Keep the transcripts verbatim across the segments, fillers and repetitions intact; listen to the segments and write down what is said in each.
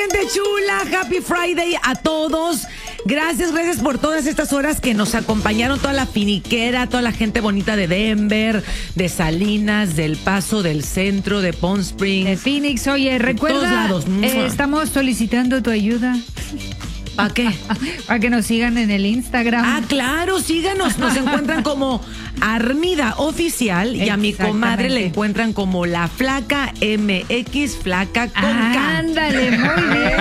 gente chula, Happy Friday a todos. Gracias, gracias por todas estas horas que nos acompañaron, toda la finiquera, toda la gente bonita de Denver, de Salinas, del Paso, del Centro, de Palm Springs, de Phoenix. Oye, recuerda, todos lados. Eh, estamos solicitando tu ayuda. ¿Para qué? Para que nos sigan en el Instagram. Ah, claro, síganos. Nos encuentran como Armida Oficial y a mi comadre le encuentran como La Flaca M X, Flaca con K. Ándale, muy bien.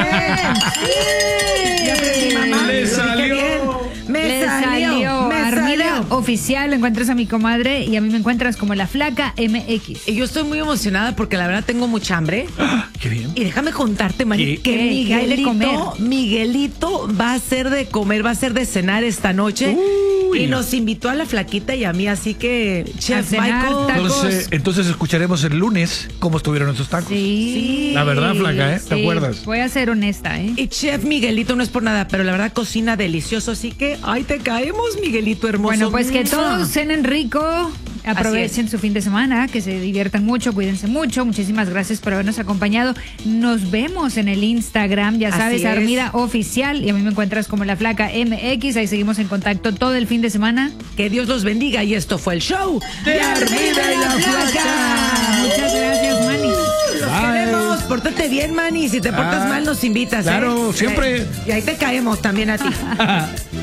Ya aprendí, mamá. Le salió. Me Le salió. salió. Me Armida salió. Oficial, encuentras a mi comadre y a mí me encuentras como La Flaca M X. Y yo estoy muy emocionada porque la verdad tengo mucha hambre. Qué bien. Y déjame contarte, Mari, ¿Qué? que ¿Qué? ¿Qué hay de comer? Miguelito, Miguelito va a ser de comer, va a ser de cenar esta noche. Uy. Y nos invitó a la Flaquita y a mí, así que, Chef cenar Michael. tacos. Entonces, entonces escucharemos el lunes cómo estuvieron esos tacos. Sí. Sí. La verdad, Flaca, ¿eh? ¿Te Sí, acuerdas? Voy a ser honesta, ¿eh? Y Chef Miguelito no es por nada, pero la verdad cocina delicioso, así que ahí te caemos, Miguelito hermoso. Bueno, pues que ¡Mua! todos cenen rico, aprovechen su fin de semana, que se diviertan mucho, cuídense mucho. Muchísimas gracias por habernos acompañado. Nos vemos en el Instagram, ya Así sabes, es. Armida Oficial, y a mí me encuentras como La Flaca M X. Ahí seguimos en contacto todo el fin de semana. Que Dios los bendiga y esto fue el show de Armida y la Flaca. Muchas gracias, Manny. Los queremos, pórtate bien, Manny. Si te portas Ah, mal, nos invitas. claro, ¿eh? siempre. Y ahí te caemos también a ti.